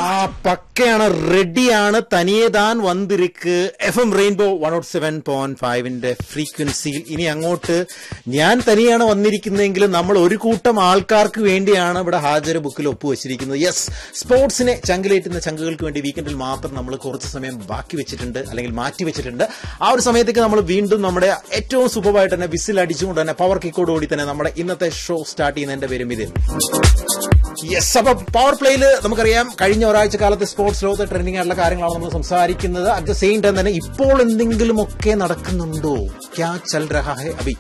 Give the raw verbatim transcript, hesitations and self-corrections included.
പക്കയാണ്, റെഡിയാണ്. തനിയെ താൻ വന്നിരിക്ക് എഫ് എം റെയിൻബോ വൺ ഓട്ട് സെവൻ പോയിന്റ് ഫൈവിന്റെ ഫ്രീക്വൻസിയിൽ. ഇനി അങ്ങോട്ട് ഞാൻ തനിയാണ് വന്നിരിക്കുന്നതെങ്കിലും നമ്മൾ ഒരു കൂട്ടം ആൾക്കാർക്ക് വേണ്ടിയാണ് ഇവിടെ ഹാജർ ബുക്കിൽ ഒപ്പുവെച്ചിരിക്കുന്നത്. യെസ്, സ്പോർട്സിനെ ചങ്കിലേറ്റുന്ന ചങ്കുകൾക്ക് വേണ്ടി വീക്കെൻഡിൽ മാത്രം നമ്മൾ കുറച്ച് സമയം ബാക്കി വെച്ചിട്ടുണ്ട്, അല്ലെങ്കിൽ മാറ്റി വെച്ചിട്ടുണ്ട്. ആ ഒരു സമയത്തേക്ക് നമ്മൾ വീണ്ടും നമ്മുടെ ഏറ്റവും സൂപ്പറായിട്ട് തന്നെ വിസിൽ അടിച്ചുകൊണ്ട് തന്നെ പവർ കിക്കോടുകൂടി തന്നെ നമ്മുടെ ഇന്നത്തെ ഷോ സ്റ്റാർട്ട് ചെയ്യുന്നതിന്റെ പേരും ഇതിൽ. യെസ്, അപ്പൊ പവർ പ്ലേയില് നമുക്കറിയാം കഴിഞ്ഞ ഒരാഴ്ച കാലത്ത് സ്പോർട്സ് ലോകത്തെ ട്രെൻഡിംഗ് ആയിട്ടുള്ള കാര്യങ്ങളാണ് നമ്മൾ സംസാരിക്കുന്നത്. അറ്റ് ദ സെയിം ടൈം തന്നെ ഇപ്പോൾ എന്തെങ്കിലുമൊക്കെ നടക്കുന്നുണ്ടോ? ക്യാ ചൽ രഹാ ഹൈ അഭി?